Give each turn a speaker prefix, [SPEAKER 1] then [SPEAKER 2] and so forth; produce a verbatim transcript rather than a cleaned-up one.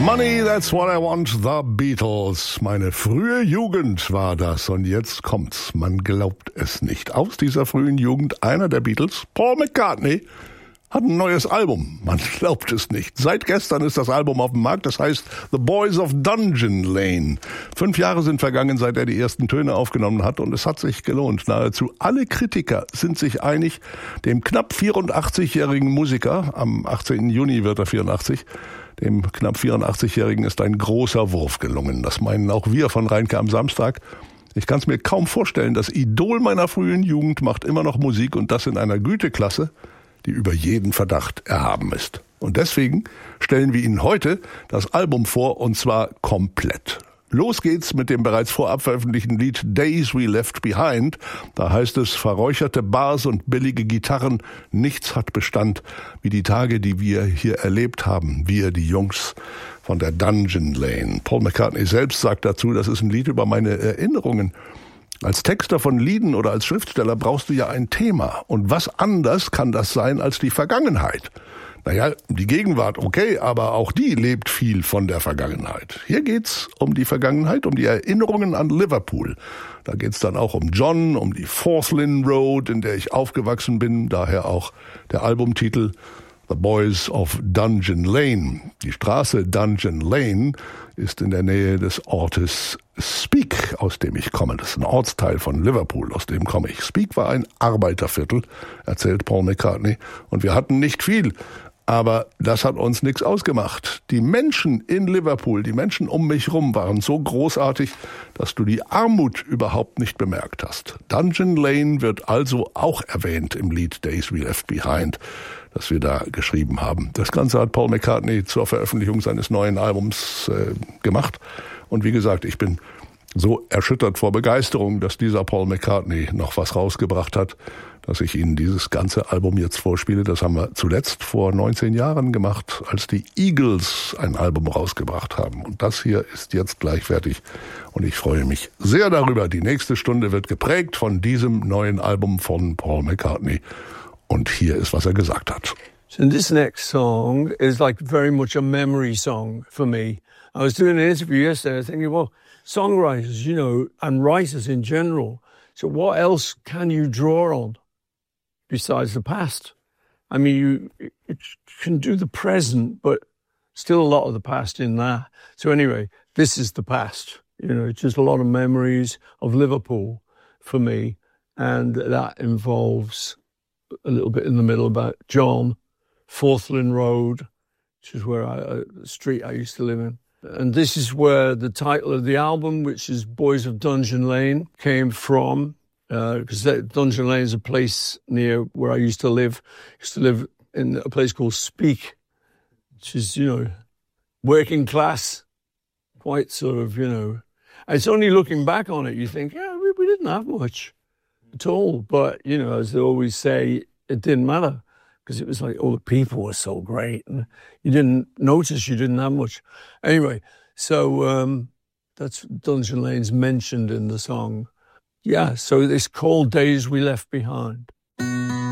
[SPEAKER 1] Money, that's what I want, the Beatles. Meine frühe Jugend war das und jetzt kommt's. Man glaubt es nicht. Aus dieser frühen Jugend einer der Beatles, Paul McCartney, hat ein neues Album. Man glaubt es nicht. Seit gestern ist das Album auf dem Markt. Das heißt The Boys of Dungeon Lane. Fünf Jahre sind vergangen, seit er die ersten Töne aufgenommen hat und es hat sich gelohnt. Nahezu alle Kritiker sind sich einig, dem knapp vierundachtzigjährigen Musiker, am achtzehnten Juni wird er vierundachtzig, dem knapp vierundachtzigjährigen ist ein großer Wurf gelungen. Das meinen auch wir von Reinke am Samstag. Ich kann es mir kaum vorstellen, das Idol meiner frühen Jugend macht immer noch Musik und das in einer Güteklasse, die über jeden Verdacht erhaben ist. Und deswegen stellen wir Ihnen heute das Album vor, und zwar komplett. Los geht's mit dem bereits vorab veröffentlichten Lied Days We Left Behind. Da heißt es, verräucherte Bars und billige Gitarren, nichts hat Bestand, wie die Tage, die wir hier erlebt haben, wir, die Jungs von der Dungeon Lane. Paul McCartney selbst sagt dazu, das ist ein Lied über meine Erinnerungen. Als Texter von Lieden oder als Schriftsteller brauchst du ja ein Thema. Und was anders kann das sein als die Vergangenheit? Naja, die Gegenwart, okay, aber auch die lebt viel von der Vergangenheit. Hier geht's um die Vergangenheit, um die Erinnerungen an Liverpool. Da geht's dann auch um John, um die Forthlin Road, in der ich aufgewachsen bin, daher auch der Albumtitel The Boys of Dungeon Lane. Die Straße Dungeon Lane ist in der Nähe des Ortes Speke, aus dem ich komme. Das ist ein Ortsteil von Liverpool, aus dem komme ich. Speke war ein Arbeiterviertel, erzählt Paul McCartney, und wir hatten nicht viel. Aber das hat uns nichts ausgemacht. Die Menschen in Liverpool, die Menschen um mich rum waren so großartig, dass du die Armut überhaupt nicht bemerkt hast. Dungeon Lane wird also auch erwähnt im Lied Days We Left Behind, das wir da geschrieben haben. Das Ganze hat Paul McCartney zur Veröffentlichung seines neuen Albums äh, gemacht. Und wie gesagt, ich bin so erschüttert vor Begeisterung, dass dieser Paul McCartney noch was rausgebracht hat, dass ich Ihnen dieses ganze Album jetzt vorspiele. Das haben wir zuletzt vor neunzehn Jahren gemacht, als die Eagles ein Album rausgebracht haben. Und das hier ist jetzt gleich fertig. Und ich freue mich sehr darüber. Die nächste Stunde wird geprägt von diesem neuen Album von Paul McCartney. Und hier ist, was er gesagt hat.
[SPEAKER 2] So this next song is like very much a memory song for me. I was doing an interview yesterday, I was thinking, well, songwriters, you know, and writers in general, so what else can you draw on besides the past? I mean, you it can do the present, but still a lot of the past in there. So anyway, this is the past. You know, it's just a lot of memories of Liverpool for me, and that involves a little bit in the middle about John, Forthlin Road, which is where I, uh, the street I used to live in. And this is where the title of the album, which is Boys of Dungeon Lane, came from. Because uh, Dungeon Lane is a place near where I used to live. I used to live in a place called Speke, which is, you know, working class, quite sort of, you know. And it's only looking back on it, you think, yeah, we, we didn't have much at all. But, you know, as they always say, it didn't matter. Because it was like, oh, the people were so great. And you didn't notice you didn't have much. Anyway, so um, that's Dungeon Lane's mentioned in the song. Yeah, so it's called Days We Left Behind.